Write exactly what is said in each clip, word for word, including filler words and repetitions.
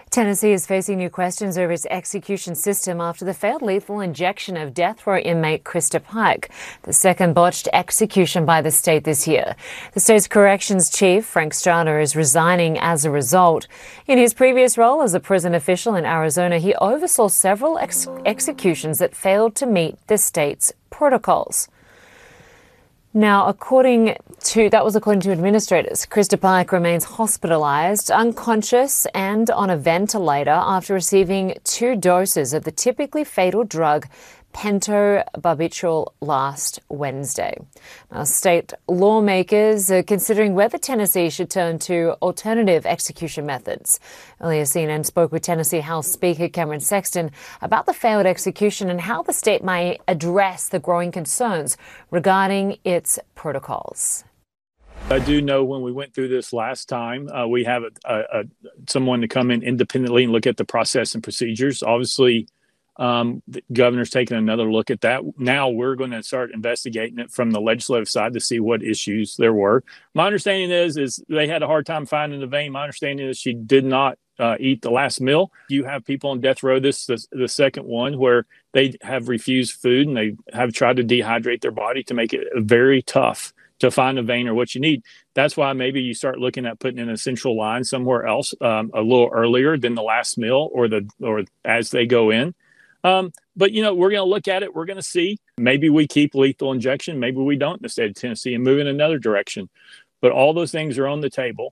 Tennessee is facing new questions over its execution system after the failed lethal injection of death row inmate Krista Pike, the second botched execution by the state this year. The state's corrections chief, Frank Strata, is resigning as a result. In his previous role as a prison official in Arizona, he oversaw several ex- executions that failed to meet the state's protocols. Now, according to, that was according to administrators, Krista Pike remains hospitalised, unconscious and on a ventilator after receiving two doses of the typically fatal drug pentobarbital last Wednesday. Now, state lawmakers are considering whether Tennessee should turn to alternative execution methods. Earlier, C N N spoke with Tennessee House Speaker Cameron Sexton about the failed execution and how the state may address the growing concerns regarding its protocols. I do know when we went through this last time, uh, we have a, a, a, someone to come in independently and look at the process and procedures. Obviously, Um, the governor's taking another look at that. Now we're going to start investigating it from the legislative side to see what issues there were. My understanding is, is they had a hard time finding the vein. My understanding is she did not uh, eat the last meal. You have people on death row, this, this the second one, where they have refused food and they have tried to dehydrate their body to make it very tough to find a vein or what you need. That's why maybe you start looking at putting in a central line somewhere else um, a little earlier than the last meal or the or as they go in. Um, but, you know, we're going to look at it. We're going to see. Maybe we keep lethal injection. Maybe we don't in the state of Tennessee and move in another direction. But all those things are on the table.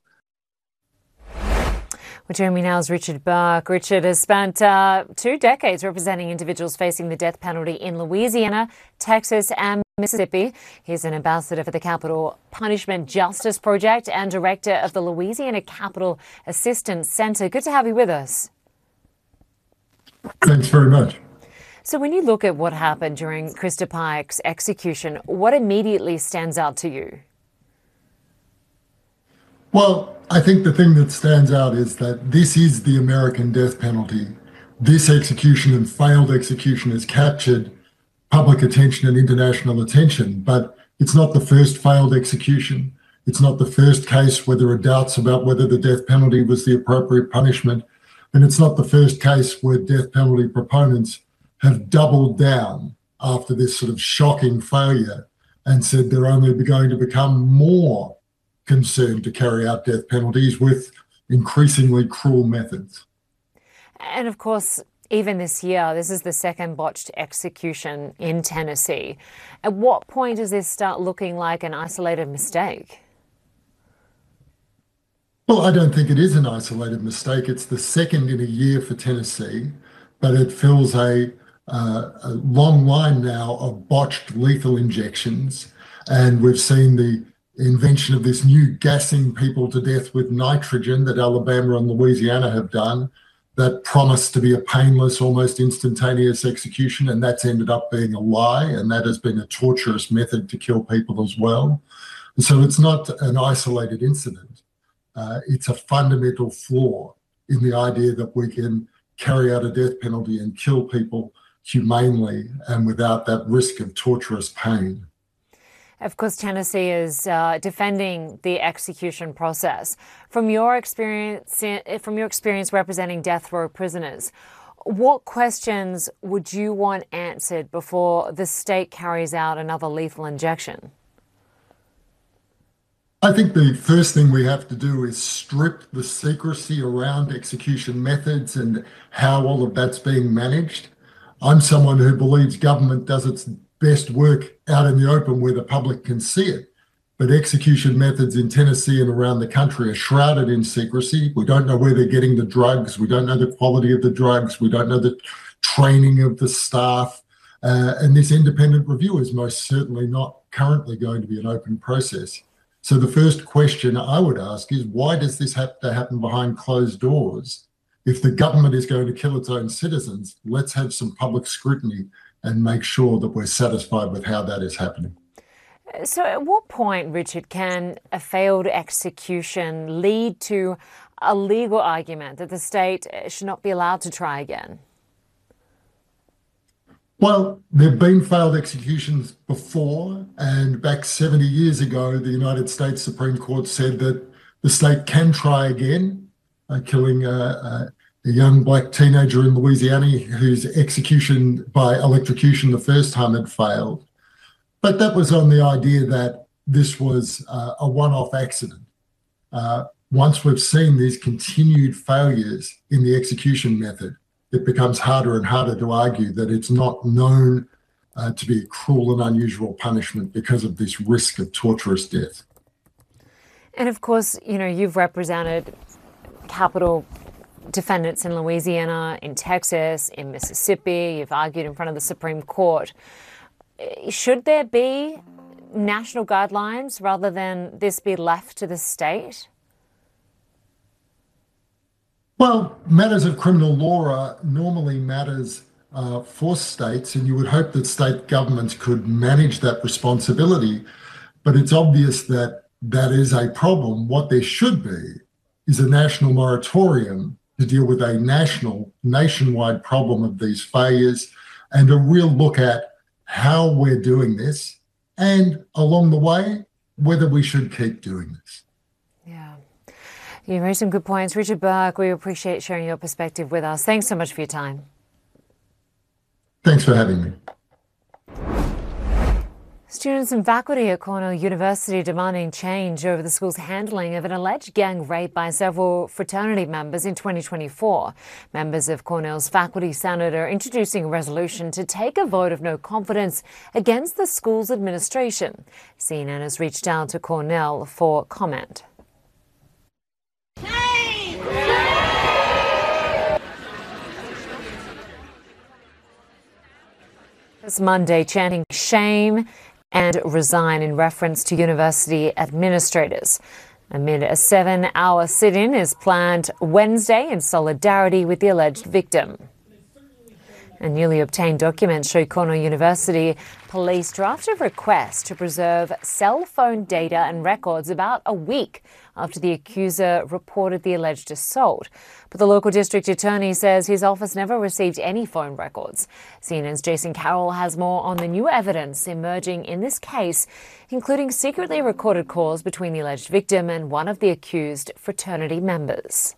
Well, joining me now is Richard Burke. Richard has spent uh, two decades representing individuals facing the death penalty in Louisiana, Texas and Mississippi. He's an ambassador for the Capital Punishment Justice Project and director of the Louisiana Capital Assistance Center. Good to have you with us. Thanks very much. So when you look at what happened during Krista Pike's execution, what immediately stands out to you? Well, I think the thing that stands out is that this is the American death penalty. This execution and failed execution has captured public attention and international attention, but it's not the first failed execution. It's not the first case where there are doubts about whether the death penalty was the appropriate punishment. And it's not the first case where death penalty proponents have doubled down after this sort of shocking failure and said they're only going to become more concerned to carry out death penalties with increasingly cruel methods. And of course, even this year, this is the second botched execution in Tennessee. At what point does this start looking like an isolated mistake? Well, I don't think it is an isolated mistake. It's the second in a year for Tennessee, but it fills a, uh, a long line now of botched lethal injections. And we've seen the invention of this new gassing people to death with nitrogen that Alabama and Louisiana have done that promised to be a painless, almost instantaneous execution. And that's ended up being a lie. And that has been a torturous method to kill people as well. And so it's not an isolated incident. Uh, it's a fundamental flaw in the idea that we can carry out a death penalty and kill people humanely and without that risk of torturous pain. Of course, Tennessee is uh, defending the execution process. From your experience, from your experience representing death row prisoners, what questions would you want answered before the state carries out another lethal injection? I think the first thing we have to do is strip the secrecy around execution methods and how all of that's being managed. I'm someone who believes government does its best work out in the open where the public can see it. But execution methods in Tennessee and around the country are shrouded in secrecy. We don't know where they're getting the drugs. We don't know the quality of the drugs. We don't know the training of the staff. Uh, and this independent review is most certainly not currently going to be an open process. So the first question I would ask is, why does this have to happen behind closed doors? If the government is going to kill its own citizens, let's have some public scrutiny and make sure that we're satisfied with how that is happening. So at what point, Richard, can a failed execution lead to a legal argument that the state should not be allowed to try again? Well, there have been failed executions before, and back seventy years ago, the United States Supreme Court said that the state can try again, uh, killing uh, uh, a young black teenager in Louisiana whose execution by electrocution the first time had failed. But that was on the idea that this was uh, a one-off accident. Uh, once we've seen these continued failures in the execution method, it becomes harder and harder to argue that it's not known uh, to be a cruel and unusual punishment because of this risk of torturous death. And of course, you know, you've represented capital defendants in Louisiana, in Texas, in Mississippi. You've argued in front of the Supreme Court. Should there be national guidelines rather than this be left to the state? Well, matters of criminal law are normally matters uh, for states, and you would hope that state governments could manage that responsibility. But it's obvious that that is a problem. What there should be is a national moratorium to deal with a national, nationwide problem of these failures, and a real look at how we're doing this, and along the way, whether we should keep doing this. Yeah. You raised some good points. Richard Bourke, we appreciate sharing your perspective with us. Thanks so much for your time. Thanks for having me. Students and faculty at Cornell University demanding change over the school's handling of an alleged gang rape by several fraternity members in twenty twenty-four. Members of Cornell's Faculty Senate are introducing a resolution to take a vote of no confidence against the school's administration. C N N has reached out to Cornell for comment. This Monday, chanting shame and resign in reference to university administrators. Amid a seven-hour sit-in is planned Wednesday in solidarity with the alleged victim. And newly obtained documents show Cornell University police drafted a request to preserve cell phone data and records about a week after the accuser reported the alleged assault. But the local district attorney says his office never received any phone records. C N N's Jason Carroll has more on the new evidence emerging in this case, including secretly recorded calls between the alleged victim and one of the accused fraternity members.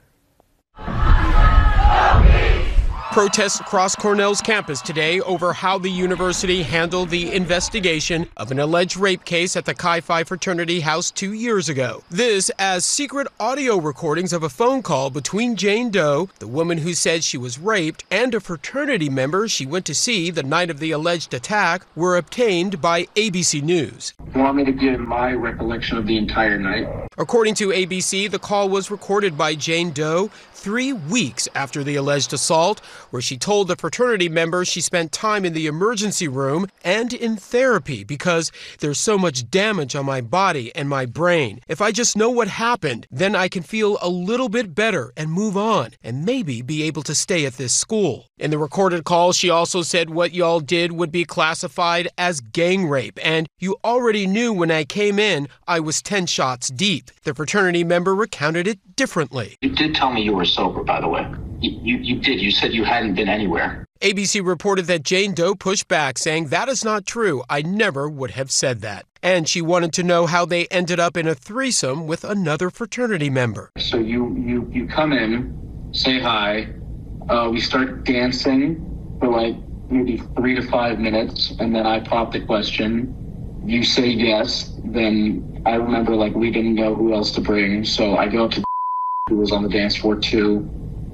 Protests across Cornell's campus today over how the university handled the investigation of an alleged rape case at the Chi Phi fraternity house two years ago. This as secret audio recordings of a phone call between Jane Doe, the woman who said she was raped, and a fraternity member she went to see the night of the alleged attack were obtained by A B C News. You want me to give my recollection of the entire night? According to A B C, the call was recorded by Jane Doe three weeks after the alleged assault, where she told the fraternity member she spent time in the emergency room and in therapy because there's so much damage on my body and my brain. If I just know what happened, then I can feel a little bit better and move on and maybe be able to stay at this school. In the recorded call, she also said what y'all did would be classified as gang rape, and you already knew when I came in I was ten shots deep. The fraternity member recounted it differently. You did tell me you were sober, by the way. You, you, you did. You said you hadn't been anywhere. A B C reported that Jane Doe pushed back, saying that is not true. I never would have said that. And she wanted to know how they ended up in a threesome with another fraternity member. So you, you, you come in, say hi, uh, we start dancing for like maybe three to five minutes, and then I pop the question. You say yes, then I remember like we didn't know who else to bring, so I go up to who was on the dance floor too,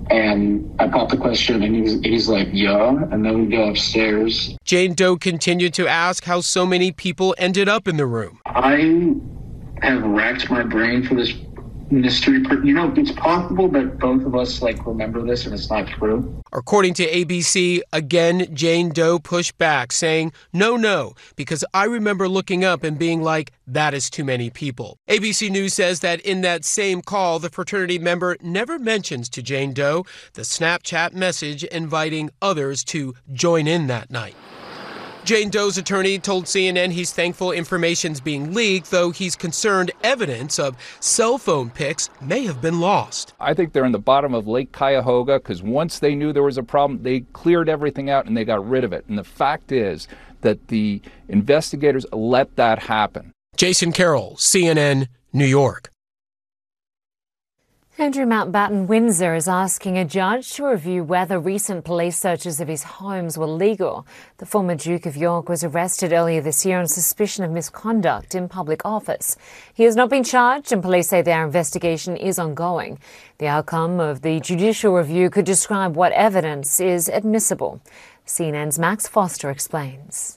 and I pop the question, and he's, he's like, yeah, and then we go upstairs. Jane Doe continued to ask how so many people ended up in the room. I have racked my brain for this mystery. Per- you know, it's possible that both of us like remember this and it's not true. According to A B C, again, Jane Doe pushed back, saying, no, no, because I remember looking up and being like, that is too many people. A B C News says that in that same call, the fraternity member never mentions to Jane Doe the Snapchat message inviting others to join in that night. Jane Doe's attorney told C N N he's thankful information's being leaked, though he's concerned evidence of cell phone pics may have been lost. I think they're in the bottom of Lake Cuyahoga because once they knew there was a problem, they cleared everything out and they got rid of it. And the fact is that the investigators let that happen. Jason Carroll, C N N, New York. Andrew Mountbatten Windsor is asking a judge to review whether recent police searches of his homes were legal. The former Duke of York was arrested earlier this year on suspicion of misconduct in public office. He has not been charged, and police say their investigation is ongoing. The outcome of the judicial review could describe what evidence is admissible. C N N's Max Foster explains.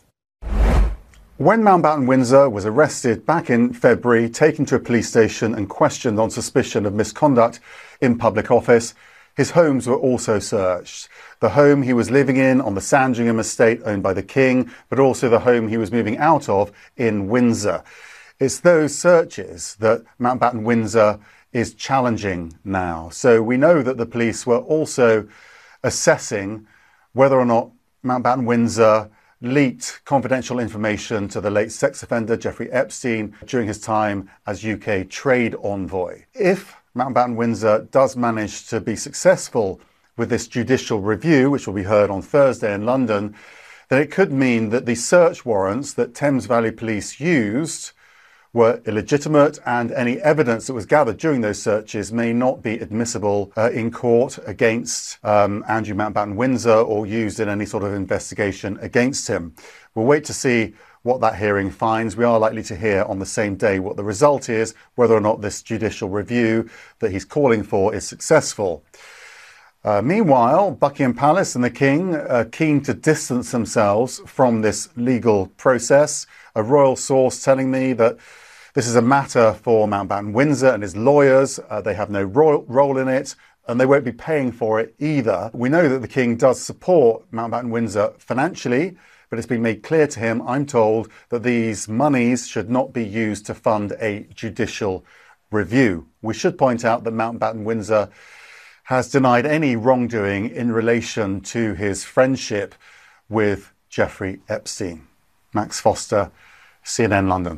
When Mountbatten Windsor was arrested back in February, taken to a police station and questioned on suspicion of misconduct in public office, his homes were also searched. The home he was living in on the Sandringham estate owned by the King, but also the home he was moving out of in Windsor. It's those searches that Mountbatten Windsor is challenging now. So we know that the police were also assessing whether or not Mountbatten Windsor leaked confidential information to the late sex offender Jeffrey Epstein during his time as U K trade envoy. If Mountbatten Windsor does manage to be successful with this judicial review, which will be heard on Thursday in London, then it could mean that the search warrants that Thames Valley Police used were illegitimate, and any evidence that was gathered during those searches may not be admissible uh, in court against um, Andrew Mountbatten Windsor or used in any sort of investigation against him. We'll wait to see what that hearing finds. We are likely to hear on the same day what the result is, whether or not this judicial review that he's calling for is successful. Uh, meanwhile, Buckingham Palace and the King are keen to distance themselves from this legal process. A royal source telling me that this is a matter for Mountbatten Windsor and his lawyers. Uh, they have no ro- role in it, and they won't be paying for it either. We know that the King does support Mountbatten Windsor financially, but it's been made clear to him, I'm told, that these monies should not be used to fund a judicial review. We should point out that Mountbatten Windsor has denied any wrongdoing in relation to his friendship with Jeffrey Epstein. Max Foster, C N N London.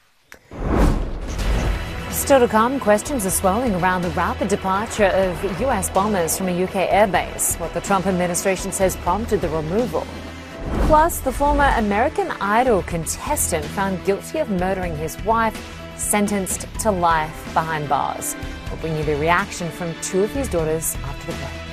Still to come, questions are swirling around the rapid departure of U S bombers from a U K airbase, what the Trump administration says prompted the removal. Plus, the former American Idol contestant found guilty of murdering his wife, sentenced to life behind bars. We'll bring you the reaction from two of his daughters after the break.